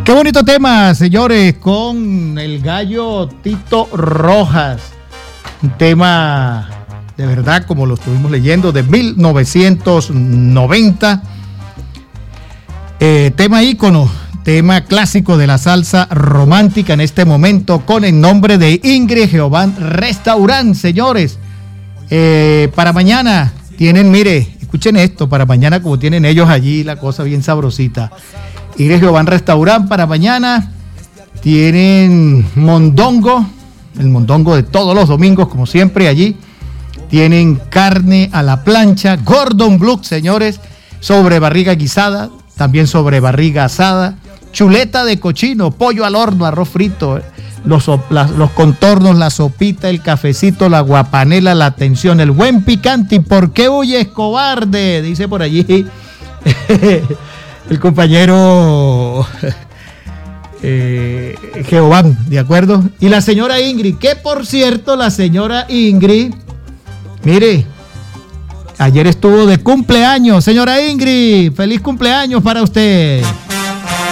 Qué bonito tema, señores, con el gallo Tito Rojas. Un tema de verdad, como lo estuvimos leyendo, de 1990. Tema ícono, tema clásico de la salsa romántica en este momento, con el nombre de Ingrid Jehován Restaurant, señores. Para mañana tienen, mire, escuchen esto, para mañana como tienen ellos allí la cosa bien sabrosita. Ingrid Jehován Restaurant para mañana tienen mondongo, el mondongo de todos los domingos, como siempre allí. Tienen carne a la plancha, Gordon Blue, señores, sobre barriga guisada, también sobre barriga asada, chuleta de cochino, pollo al horno, arroz frito, los contornos, la sopita, el cafecito, la guapanela, la atención, el buen picante. ¿Y por qué huyes, cobarde? Dice por allí el compañero Jehová, ¿de acuerdo? Y la señora Ingrid, que por cierto, la señora Ingrid, mire, ayer estuvo de cumpleaños. Señora Ingrid, feliz cumpleaños para usted.